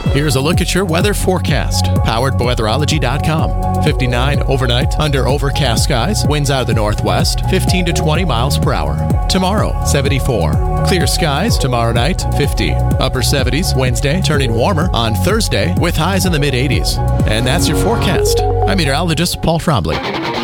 Here's a look at your weather forecast, powered by weatherology.com. 59 overnight under overcast skies, winds out of the northwest, 15 to 20 miles per hour. Tomorrow, 74. Clear skies tomorrow night, 50. Upper 70s Wednesday, turning warmer on Thursday with highs in the mid-80s. And that's your forecast. I'm meteorologist Paul Trombley.